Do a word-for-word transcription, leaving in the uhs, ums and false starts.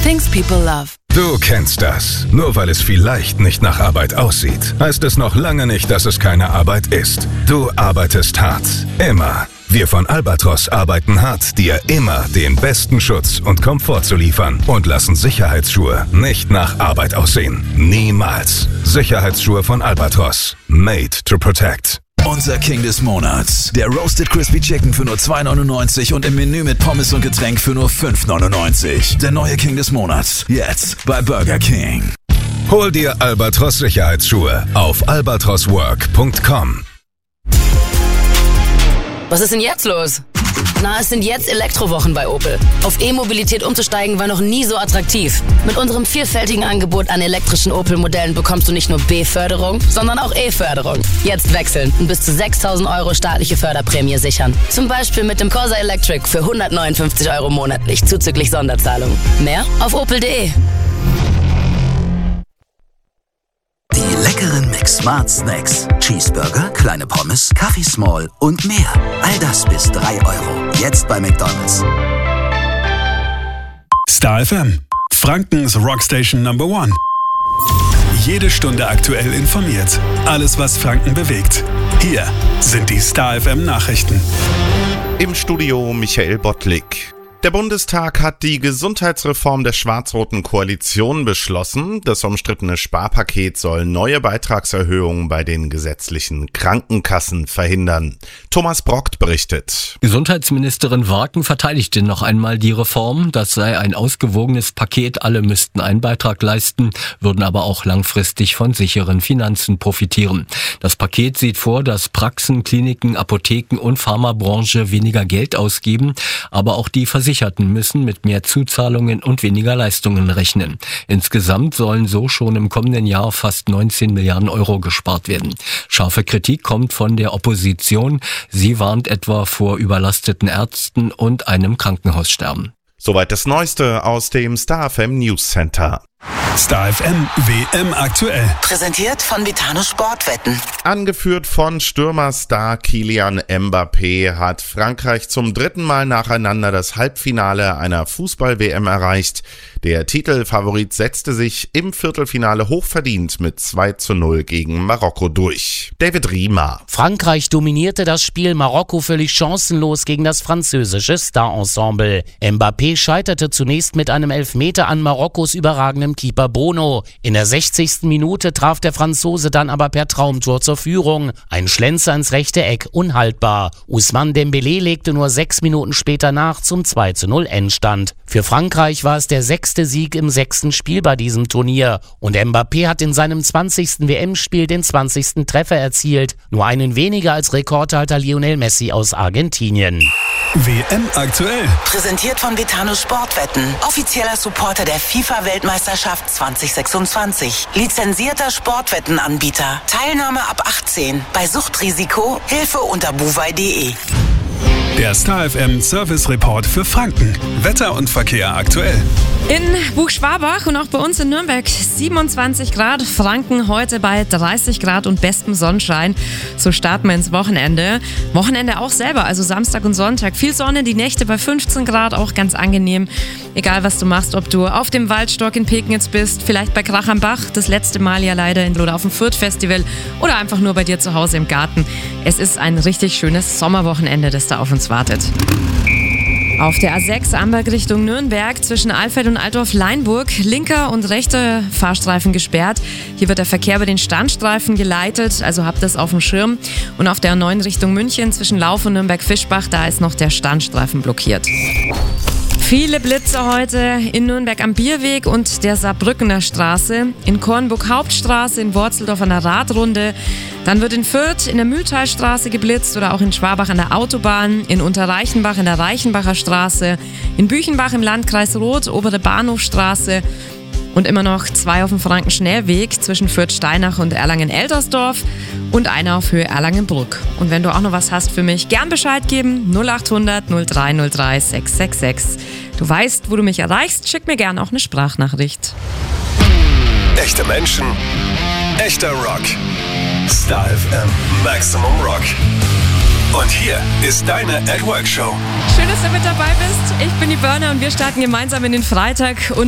Things people love. Du kennst das. Nur weil es vielleicht nicht nach Arbeit aussieht, heißt es noch lange nicht, dass es keine Arbeit ist. Du arbeitest hart. Immer. Wir von Albatros arbeiten hart, dir immer den besten Schutz und Komfort zu liefern und lassen Sicherheitsschuhe nicht nach Arbeit aussehen. Niemals. Sicherheitsschuhe von Albatros. Made to protect. Unser King des Monats. Der Roasted Crispy Chicken für nur zwei neunundneunzig und im Menü mit Pommes und Getränk für nur fünf neunundneunzig. Der neue King des Monats. Jetzt bei Burger King. Hol dir Albatros Sicherheitsschuhe auf albatros work punkt com. Was ist denn jetzt los? Na, es sind jetzt Elektrowochen bei Opel. Auf E-Mobilität umzusteigen war noch nie so attraktiv. Mit unserem vielfältigen Angebot an elektrischen Opel-Modellen bekommst du nicht nur B-Förderung, sondern auch E-Förderung. Jetzt wechseln und bis zu sechstausend Euro staatliche Förderprämie sichern. Zum Beispiel mit dem Corsa Electric für hundertneunundfünfzig Euro monatlich zuzüglich Sonderzahlung. Mehr auf opel punkt de. Die leckeren McSmart Snacks. Cheeseburger, kleine Pommes, Kaffee Small und mehr. All das bis drei Euro. Jetzt bei McDonald's. Star F M. Frankens Rockstation Number One. Jede Stunde aktuell informiert. Alles, was Franken bewegt. Hier sind die Star F M Nachrichten. Im Studio Michael Bottlik. Der Bundestag hat die Gesundheitsreform der schwarz-roten Koalition beschlossen. Das umstrittene Sparpaket soll neue Beitragserhöhungen bei den gesetzlichen Krankenkassen verhindern. Thomas Brockt berichtet. Gesundheitsministerin Warken verteidigte noch einmal die Reform. Das sei ein ausgewogenes Paket. Alle müssten einen Beitrag leisten, würden aber auch langfristig von sicheren Finanzen profitieren. Das Paket sieht vor, dass Praxen, Kliniken, Apotheken und Pharmabranche weniger Geld ausgeben, aber auch die Versicherungen Versicherten müssen mit mehr Zuzahlungen und weniger Leistungen rechnen. Insgesamt sollen so schon im kommenden Jahr fast neunzehn Milliarden Euro gespart werden. Scharfe Kritik kommt von der Opposition. Sie warnt etwa vor überlasteten Ärzten und einem Krankenhaussterben. Soweit das Neueste aus dem Star F M News Center. Star F M W M aktuell. Präsentiert von Vitano Sportwetten. Angeführt von Stürmerstar Kylian Mbappé hat Frankreich zum dritten Mal nacheinander das Halbfinale einer Fußball-W M erreicht. Der Titelfavorit setzte sich im Viertelfinale hochverdient mit zwei zu null gegen Marokko durch. David Riemer. Frankreich dominierte das Spiel, Marokko völlig chancenlos gegen das französische Star-Ensemble. Mbappé scheiterte zunächst mit einem Elfmeter an Marokkos überragendem Keeper Bono. In der sechzigsten Minute traf der Franzose dann aber per Traumtor zur Führung. Ein Schlenzer ins rechte Eck, unhaltbar. Ousmane Dembélé legte nur sechs Minuten später nach zum zwei zu null Endstand. Für Frankreich war es der sechste Sieg im sechsten Spiel bei diesem Turnier. Und Mbappé hat in seinem zwanzigsten W M-Spiel den zwanzigsten Treffer erzielt. Nur einen weniger als Rekordhalter Lionel Messi aus Argentinien. W M aktuell. Präsentiert von Vitano Sportwetten. Offizieller Supporter der FIFA-Weltmeisterschaft zwanzig sechsundzwanzig. Lizenzierter Sportwettenanbieter. Teilnahme ab achtzehn. Bei Suchtrisiko Hilfe unter buwei punkt de. Der Star F M Service Report für Franken. Wetter und Verkehr aktuell. In Buchschwabach und auch bei uns in Nürnberg siebenundzwanzig Grad, Franken heute bei dreißig Grad und bestem Sonnenschein. So starten wir ins Wochenende. Wochenende auch selber, also Samstag und Sonntag. Viel Sonne, die Nächte bei fünfzehn Grad, auch ganz angenehm. Egal was du machst, ob du auf dem Waldstock in Pegnitz bist, vielleicht bei Krach am Bach, das letzte Mal ja leider in oder auf dem Fürth-Festival oder einfach nur bei dir zu Hause im Garten. Es ist ein richtig schönes Sommerwochenende, das da auf uns wartet. Auf der A sechs Amberg Richtung Nürnberg zwischen Alfeld und Altdorf-Leinburg linker und rechter Fahrstreifen gesperrt. Hier wird der Verkehr über den Standstreifen geleitet, also habt das auf dem Schirm. Und auf der A neun Richtung München zwischen Lauf und Nürnberg-Fischbach, da ist noch der Standstreifen blockiert. Viele Blitze heute in Nürnberg am Bierweg und der Saarbrückener Straße, in Kornburg Hauptstraße, in Worzeldorf an der Radrunde. Dann wird in Fürth in der Mühltalstraße geblitzt oder auch in Schwabach an der Autobahn, in Unterreichenbach in der Reichenbacher Straße, in Büchenbach im Landkreis Roth, obere Bahnhofstraße. Und immer noch zwei auf dem Frankenschnellweg zwischen Fürth-Steinach und Erlangen-Eltersdorf und einer auf Höhe Erlangen-Bruck. Und wenn du auch noch was hast für mich, gern Bescheid geben, null acht hundert null drei null drei sechs sechs sechs. Du weißt, wo du mich erreichst, schick mir gern auch eine Sprachnachricht. Echte Menschen, echter Rock. Star F M Maximum Rock. Und hier ist deine At Work Show. Schön, dass du mit dabei bist. Ich bin die Burner und wir starten gemeinsam in den Freitag. Und